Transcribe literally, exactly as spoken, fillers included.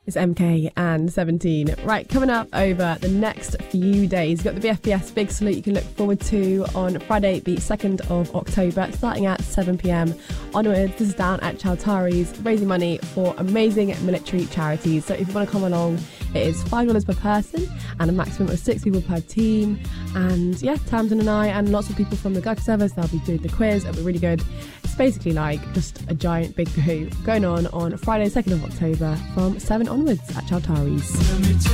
It's M K and seventeen. Right, coming up over the next few days, you've got the V F B S Big Salute you can look forward to on Friday, the second of October, starting at seven p m onwards. This is down at Chowtaris, raising money for amazing military charities. So if you want to come along, it is five dollars per person and a maximum of six people per team. And yeah, Tamsin and I and lots of people from the Gulf service, they'll be doing the quiz. It'll be really good. It's basically like just a giant big kahoo going on on Friday, second of October from seven onwards at Chowtaris.